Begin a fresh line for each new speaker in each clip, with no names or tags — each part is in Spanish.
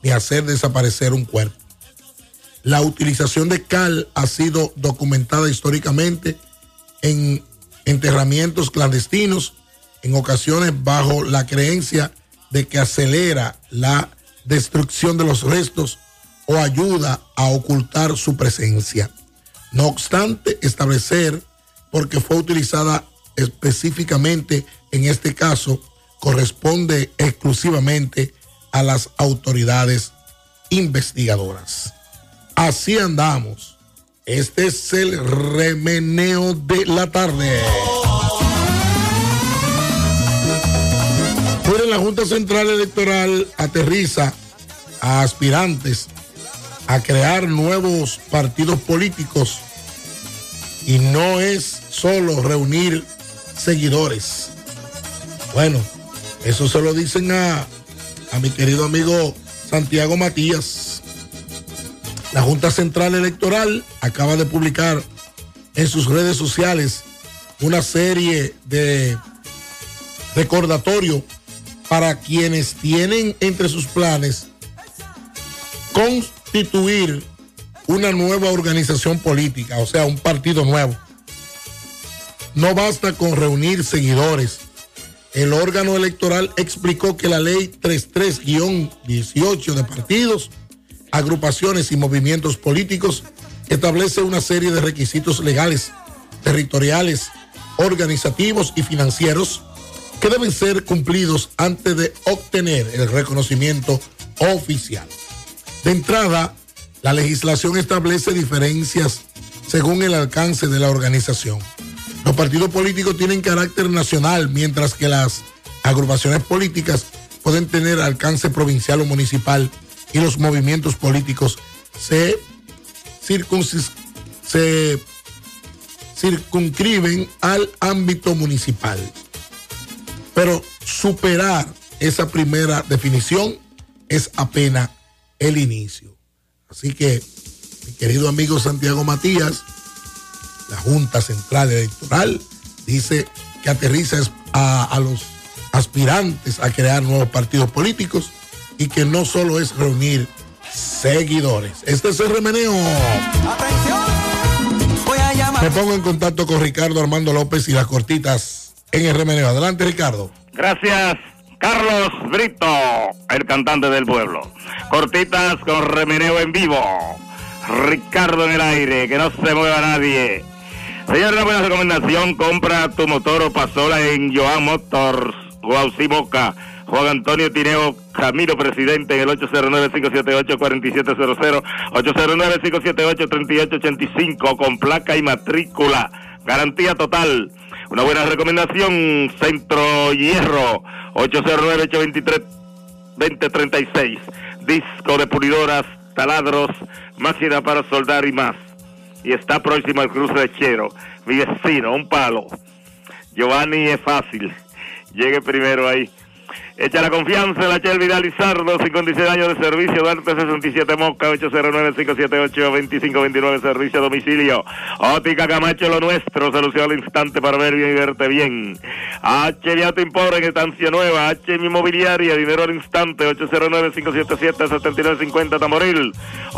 ni hacer desaparecer un cuerpo. La utilización de cal ha sido documentada históricamente en enterramientos clandestinos, en ocasiones bajo la creencia de que acelera la destrucción de los restos o ayuda a ocultar su presencia. No obstante, establecer por qué fue utilizada específicamente en este caso corresponde exclusivamente a las autoridades investigadoras. Así andamos. Este es el remeneo de la tarde. Miren, la Junta Central Electoral aterriza a aspirantes a crear nuevos partidos políticos y no es solo reunir seguidores. Bueno, eso se lo dicen a mi querido amigo Santiago Matías. La Junta Central Electoral acaba de publicar en sus redes sociales una serie de recordatorios para quienes tienen entre sus planes constituir una nueva organización política, o sea, un partido nuevo. No basta con reunir seguidores. El órgano electoral explicó que la ley 33-18 de partidos, agrupaciones y movimientos políticos establece una serie de requisitos legales, territoriales, organizativos y financieros que deben ser cumplidos antes de obtener el reconocimiento oficial. De entrada, la legislación establece diferencias según el alcance de la organización. Los partidos políticos tienen carácter nacional, mientras que las agrupaciones políticas pueden tener alcance provincial o municipal, y los movimientos políticos se circunscriben al ámbito municipal. Pero superar esa primera definición es apenas el inicio. Así que, mi querido amigo Santiago Matías, la Junta Central Electoral dice que aterriza a los aspirantes a crear nuevos partidos políticos y que no solo es reunir seguidores. Este es el remeneo. Me pongo en contacto con Ricardo Armando López y las cortitas en el remeneo. Adelante, Ricardo.
Gracias, Carlos Brito, el cantante del pueblo. Cortitas con remeneo en vivo. Ricardo en el aire, que no se mueva nadie. Señor, una buena recomendación: compra tu motor o pasola en Joan Motors, Guaucí Moca. Juan Antonio Tineo Camilo, presidente, en el 809-578-4700, 809-578-3885, con placa y matrícula, garantía total. Una buena recomendación: Centro Hierro, 809-823-2036, disco de pulidoras, taladros, máquina para soldar y más. Y está próximo al cruce de Chero, mi vecino, un palo. Giovanni es fácil, llegue primero ahí. Echa la confianza en la Shell Vidal Lizardo, 56 años de servicio, Duarte 67 Moca, 809-578-2529, servicio a domicilio. Óptica Camacho, lo nuestro, solución al instante para ver bien y verte bien. HM Auto Import en Estancia Nueva, HM Inmobiliaria, dinero al instante, 809-577-7950 Tamboril,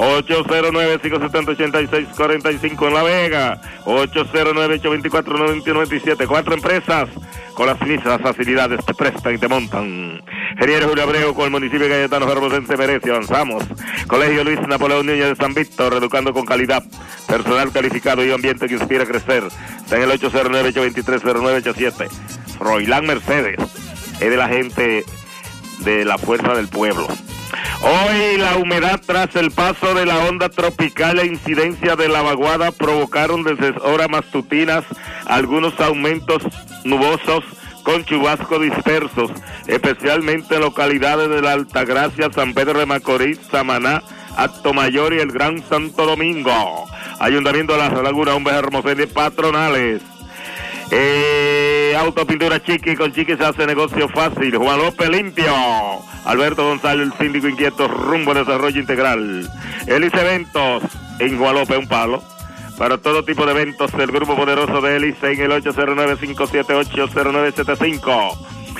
809-570-8645 en La Vega, 809-824-9197, 4 empresas con las mismas facilidades te prestan y te montan. Ingeniero Julio Abreu con el municipio de Cayetano Hermosense merece. Avanzamos. Colegio Luis Napoleón Núñez de San Víctor, educando con calidad, personal calificado y ambiente que inspira a crecer. Está en el 809-823-0987. Froilán Mercedes es de la gente de la Fuerza del Pueblo. Hoy la humedad tras el paso de la onda tropical e incidencia de la vaguada provocaron desde horas matutinas algunos aumentos nubosos con chubascos dispersos, especialmente en localidades de la Altagracia, San Pedro de Macorís, Samaná, Actomayor y el Gran Santo Domingo. Ayuntamiento de La Laguna, Hombres Hermoseños Patronales. Autopintura Chiqui, con Chiqui se hace negocio fácil. Juan López limpio. Alberto González, el síndico inquieto, rumbo al desarrollo integral. Hélice Eventos en Juan López, un palo. Para todo tipo de eventos del grupo poderoso de Hélice en el 809-578-0975.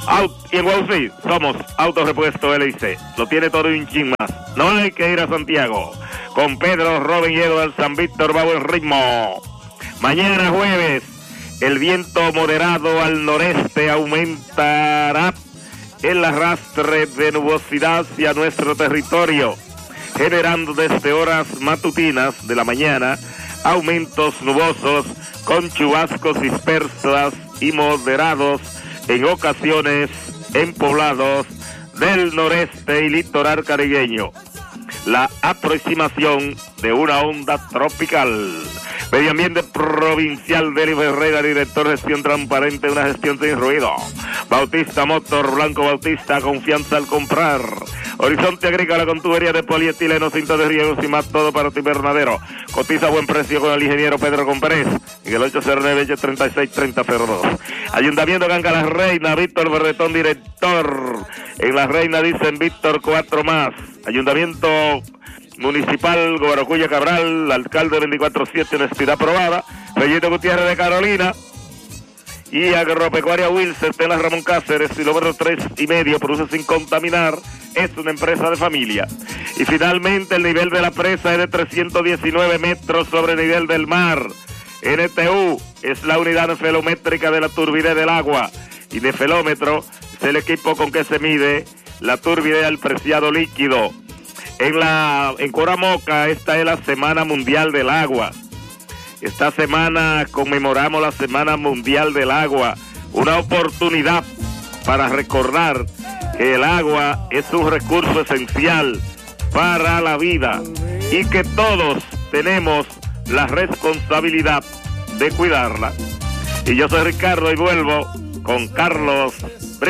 Y en Guaucí somos Autorepuesto LIC. Lo tiene todo y un chin más. No hay que ir a Santiago. Con Pedro, Robin y Eduardo San Víctor va buen ritmo. Mañana jueves, el viento moderado al noreste aumentará el arrastre de nubosidad hacia nuestro territorio, generando desde horas matutinas de la mañana aumentos nubosos con chubascos dispersos y moderados en ocasiones en poblados del noreste y litoral caribeño. La aproximación de una onda tropical. Medio Ambiente Provincial de Herrera, director de gestión transparente, una gestión sin ruido. Bautista Motor, Blanco Bautista, confianza al comprar. Horizonte Agrícola con tubería de polietileno, cinta de riegos y más, todo para tu invernadero. Cotiza a buen precio con el ingeniero Pedro Comprés en el 809-363002. Ayuntamiento Ganga La Reina, Víctor Berretón, director. En La Reina dicen Víctor 4 más. Ayuntamiento Municipal Guaracuya Cabral, alcalde 24/7, honestidad aprobada. Bellito Gutiérrez de Carolina. Y Agropecuaria Wilson, Estela Ramón Cáceres, kilómetro 3,5, produce sin contaminar. Es una empresa de familia. Y finalmente el nivel de la presa es de 319 metros sobre el nivel del mar. NTU es la unidad nefelométrica de la turbidez del agua. Y nefelómetro es el equipo con que se mide la turbidez al preciado líquido. En Coramoca, esta es la Semana Mundial del Agua. Esta semana conmemoramos la Semana Mundial del Agua, una oportunidad para recordar que el agua es un recurso esencial para la vida y que todos tenemos la responsabilidad de cuidarla. Y yo soy Ricardo y vuelvo con Carlos